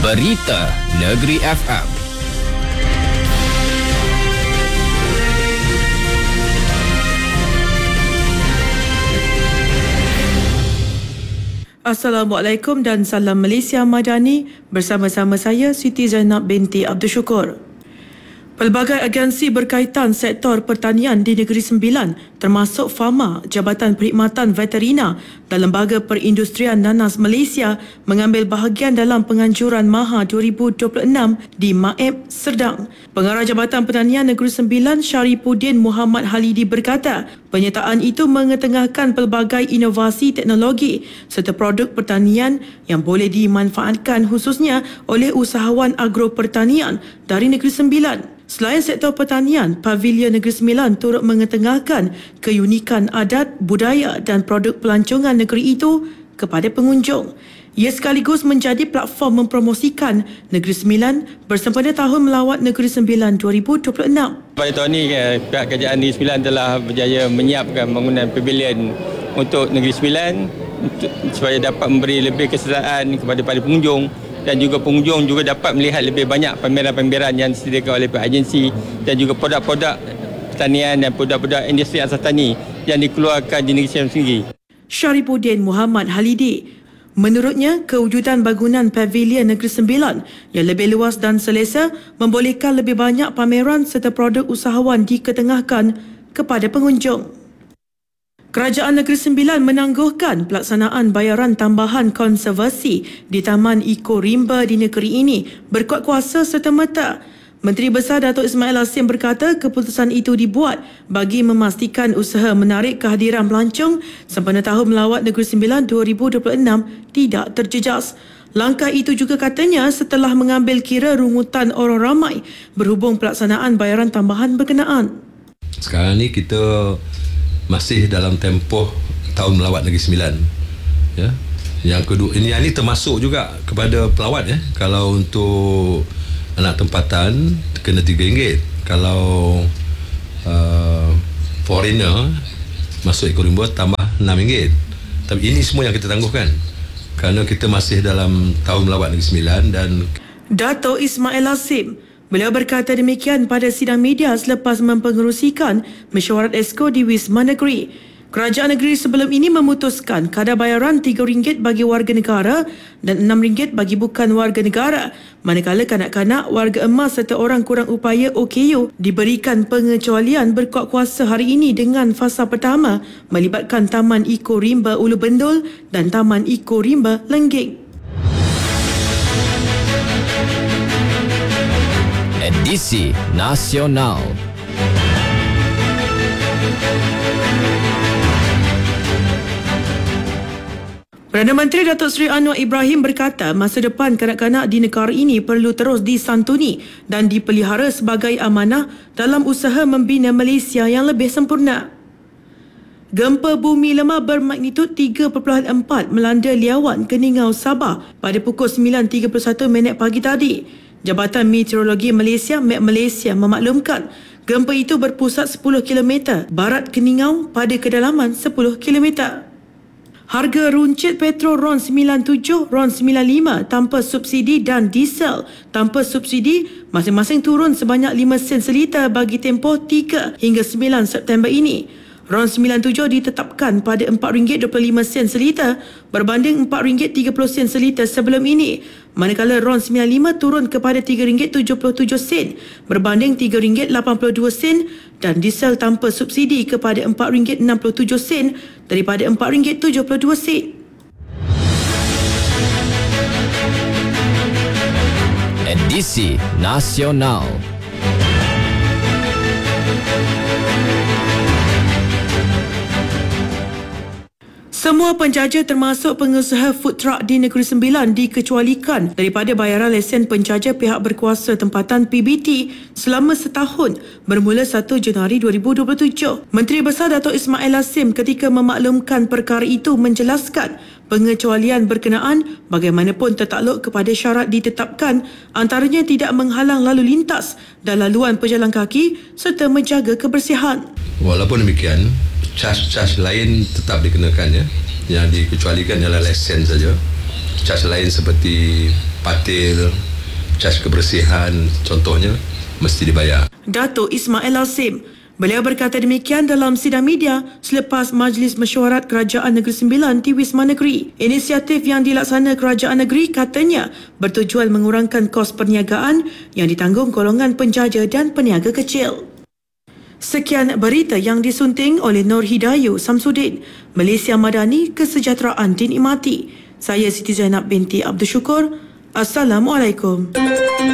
Berita Negeri FM. Assalamualaikum dan salam Malaysia Madani, bersama-sama saya Siti Zainab binti Abdul Syukur. Pelbagai agensi berkaitan sektor pertanian di Negeri Sembilan termasuk Fama, Jabatan Perkhidmatan Veterina dan Lembaga Perindustrian Nanas Malaysia mengambil bahagian dalam penganjuran MAHA 2026 di Maib, Serdang. Pengarah Jabatan Pertanian Negeri Sembilan Syarifuddin Muhammad Halidi berkata, penyertaan itu mengetengahkan pelbagai inovasi teknologi serta produk pertanian yang boleh dimanfaatkan khususnya oleh usahawan agropertanian dari Negeri Sembilan. Selain sektor pertanian, Pavilion Negeri Sembilan turut mengetengahkan keunikan adat, budaya dan produk pelancongan negeri itu kepada pengunjung. Ia sekaligus menjadi platform mempromosikan Negeri Sembilan bersempena Tahun Melawat Negeri Sembilan 2026. Pada tahun ini, pihak kerajaan Negeri Sembilan telah berjaya menyiapkan bangunan pavilion untuk Negeri Sembilan supaya dapat memberi lebih kesedaraan kepada pengunjung, dan juga pengunjung juga dapat melihat lebih banyak pameran-pameran yang disediakan oleh pihak agensi dan juga produk-produk pertanian dan produk-produk industri asas tani yang dikeluarkan di Negeri Sembilan sendiri. Syarifuddin Muhammad Halidi, menurutnya kewujudan bangunan Pavilion Negeri Sembilan yang lebih luas dan selesa membolehkan lebih banyak pameran serta produk usahawan diketengahkan kepada pengunjung. Kerajaan Negeri Sembilan menangguhkan pelaksanaan bayaran tambahan konservasi di Taman Eco Rimba di negeri ini berkuat kuasa serta-merta. Menteri Besar Datuk Ismail Hasim berkata keputusan itu dibuat bagi memastikan usaha menarik kehadiran pelancong sempena Tahun Melawat Negeri Sembilan 2026 tidak terjejas. Langkah itu juga katanya setelah mengambil kira rungutan orang ramai berhubung pelaksanaan bayaran tambahan berkenaan. Sekarang ni kita masih dalam tempoh Tahun Melawat Negeri Sembilan, ya. Yang kedua, ini termasuk juga kepada pelawat, ya. Kalau untuk anak tempatan kena RM3. Kalau foreigner masuk Eco Rimba tambah RM6. Tapi ini semua yang kita tangguhkan kerana kita masih dalam Tahun Melawat Negeri Sembilan. Dan Dato' Ismail Hasim, beliau berkata demikian pada sidang media selepas mempengerusikan mesyuarat Esko di Wisma Negeri. Kerajaan negeri sebelum ini memutuskan kadar bayaran RM3 bagi warga negara dan RM6 bagi bukan warga negara, manakala kanak-kanak, warga emas serta orang kurang upaya OKU diberikan pengecualian berkuat kuasa hari ini dengan fasa pertama melibatkan Taman Eco Rimba Ulu Bendul dan Taman Eco Rimba Lengging. Edisi Nasional. Perdana Menteri Datuk Seri Anwar Ibrahim berkata masa depan kanak-kanak di negara ini perlu terus disantuni dan dipelihara sebagai amanah dalam usaha membina Malaysia yang lebih sempurna. Gempa bumi lemah bermagnitud 3.4 melanda Liawan, Keningau, Sabah pada pukul 9.31 pagi tadi. Jabatan Meteorologi Malaysia, Met Malaysia, memaklumkan gempa itu berpusat 10 km barat Keningau pada kedalaman 10 km. Harga runcit petrol RON 97, RON 95 tanpa subsidi dan diesel tanpa subsidi masing-masing turun sebanyak 5 sen seliter bagi tempoh 3 hingga 9 September ini. RON 97 ditetapkan pada RM4.25 seliter berbanding RM4.30 seliter sebelum ini, manakala RON 95 turun kepada RM3.77 berbanding RM3.82 dan diesel tanpa subsidi kepada RM4.67 daripada RM4.72. Edisi Nasional. Semua penjaja termasuk pengusaha food truck di Negeri Sembilan dikecualikan daripada bayaran lesen penjaja pihak berkuasa tempatan PBT selama setahun bermula 1 Januari 2027. Menteri Besar Datuk Ismail Hasim ketika memaklumkan perkara itu menjelaskan pengecualian berkenaan bagaimanapun tertakluk kepada syarat ditetapkan, antaranya tidak menghalang lalu lintas dan laluan pejalan kaki serta menjaga kebersihan. walaupun demikian, cas-cas lain tetap dikenakan, ya. Yang dikecualikan ialah lesen saja. Cas lain seperti patil, cas kebersihan contohnya mesti dibayar. Datuk Ismail Asim. Beliau berkata demikian dalam sidang media selepas Majlis Mesyuarat Kerajaan Negeri Sembilan di Wisma Negeri. Inisiatif yang dilaksana Kerajaan Negeri katanya bertujuan mengurangkan kos perniagaan yang ditanggung golongan penjaja dan peniaga kecil. Sekian berita yang disunting oleh Nur Hidayu Samsudin. Malaysia Madani, kesejahteraan dinikmati. Saya Siti Zainab binti Abdul Syukur. Assalamualaikum.